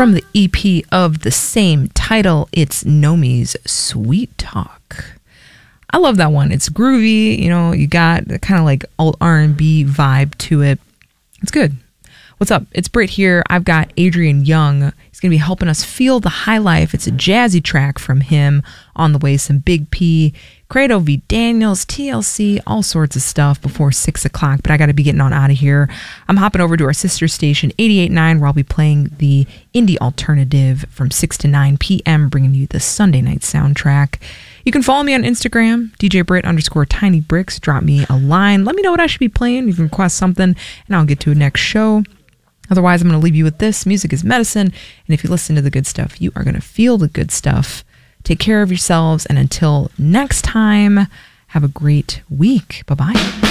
From the EP of the same title, it's Nomi's Sweet Talk. I love that one. It's groovy, you got kind of like old R&B vibe to it. It's good. What's up? It's Britt here. I've got Adrian Young. He's going to be helping us feel the high life. It's a jazzy track from him. On the way, some Big P, Credo V. Daniels, TLC, all sorts of stuff before 6 o'clock. But I got to be getting on out of here. I'm hopping over to our sister station, 88.9, where I'll be playing the indie alternative from 6 to 9 p.m., bringing you the Sunday night soundtrack. You can follow me on Instagram, DJ_Britt_TinyBricks. Drop me a line. Let me know what I should be playing. You can request something, and I'll get to it next show. Otherwise, I'm going to leave you with this. Music is medicine, and if you listen to the good stuff, you are going to feel the good stuff. Take care of yourselves, and until next time, have a great week. Bye-bye.